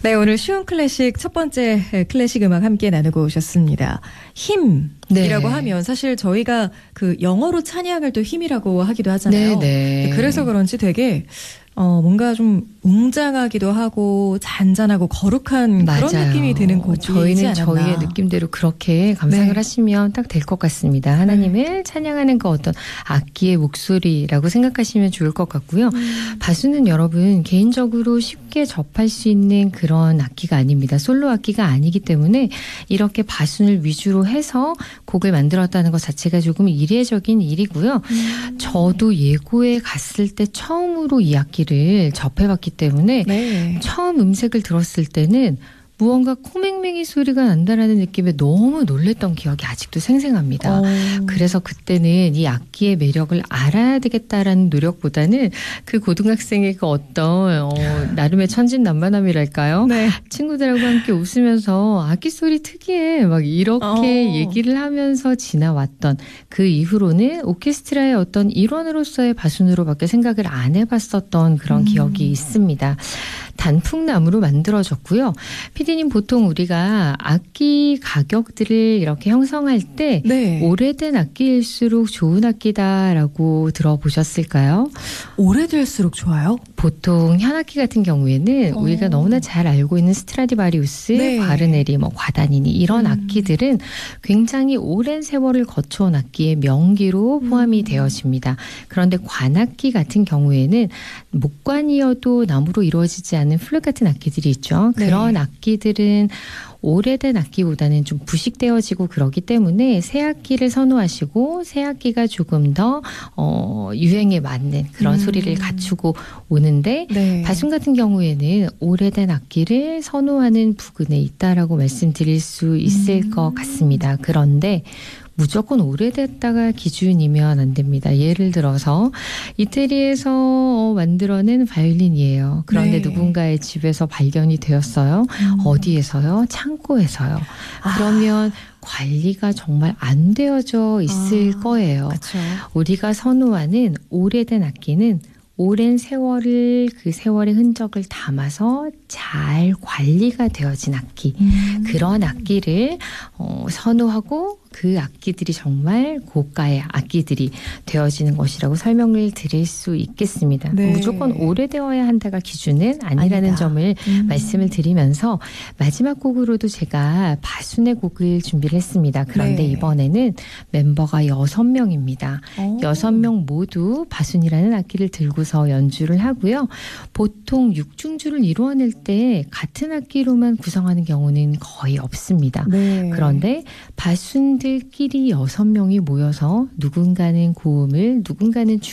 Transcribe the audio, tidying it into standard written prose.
네, 오늘 쉬운 클래식 첫 번째 클래식 음악 함께 나누고 오셨습니다. 힘이라고 하면 사실 저희가 그 영어로 찬양을 또 힘이라고 하기도 하잖아요. 네. 그래서 그런지 되게 뭔가 좀 웅장하기도 하고 잔잔하고 거룩한 맞아요. 그런 느낌이 드는 곡이지 저희는 않았나. 저희의 느낌대로 그렇게 감상을 하시면 딱 될 것 같습니다. 하나님을 찬양하는 거 어떤 악기의 목소리라고 생각하시면 좋을 것 같고요. 바수는 여러분 개인적으로 쉽게 접할 수 있는 그런 악기가 아닙니다. 솔로 악기가 아니기 때문에 이렇게 바순을 위주로 해서 곡을 만들었다는 것 자체가 조금 이례적인 일이고요. 저도 예고에 갔을 때 처음으로 이 악기를 접해봤기 때문에 처음 음색을 들었을 때는 무언가 코맹맹이 소리가 난다라는 느낌에 너무 놀랬던 기억이 아직도 생생합니다. 그래서 그때는 이 악기의 매력을 알아야 되겠다라는 노력보다는 그 고등학생의 그 어떤 나름의 천진난만함이랄까요? 친구들하고 함께 웃으면서 악기 소리 특이해 막 이렇게 얘기를 하면서 지나왔던 그 이후로는 오케스트라의 어떤 일원으로서의 바순으로밖에 생각을 안 해봤었던 그런 기억이 있습니다. 단풍나무로 만들어졌고요. PD님 보통 우리가 악기 가격들을 이렇게 형성할 때 오래된 악기일수록 좋은 악기다라고 들어보셨을까요? 오래될수록 좋아요? 보통 현악기 같은 경우에는 우리가 너무나 잘 알고 있는 스트라디바리우스, 과르네리, 과다니니 이런 악기들은 굉장히 오랜 세월을 거쳐온 악기의 명기로 포함이 되어집니다. 그런데 관악기 같은 경우에는 목관이어도 나무로 이루어지지 않은 플룻 같은 악기들이 있죠. 그런 악기들은 오래된 악기보다는 좀 부식되어지고 그러기 때문에 새 악기를 선호하시고 새 악기가 조금 더 유행에 맞는 그런 소리를 갖추고 오는데 바순 같은 경우에는 오래된 악기를 선호하는 부근에 있다라고 말씀드릴 수 있을 것 같습니다. 그런데 무조건 오래됐다가 기준이면 안 됩니다. 예를 들어서 이태리에서 만들어낸 바이올린이에요. 그런데 누군가의 집에서 발견이 되었어요. 어디에서요? 창고에서요. 그러면 관리가 정말 안 되어져 있을 거예요. 그쵸. 우리가 선호하는 오래된 악기는 오랜 세월을 그 세월의 흔적을 담아서 잘 관리가 되어진 악기 그런 악기를 선호하고 그 악기들이 정말 고가의 악기들이 되어지는 것이라고 설명을 드릴 수 있겠습니다. 무조건 오래되어야 한다가 기준은 아니라는 점을 말씀을 드리면서 마지막 곡으로도 제가 바순의 곡을 준비를 했습니다. 그런데 이번에는 멤버가 6명입니다. 6명 모두 바순이라는 악기를 들고서 연주를 하고요. 보통 6중주를 이루어낼 때 같은 악기로만 구성하는 경우는 거의 없습니다. 그런데 바순들끼리 6명이 모여서 누군가는 고음을 누군가는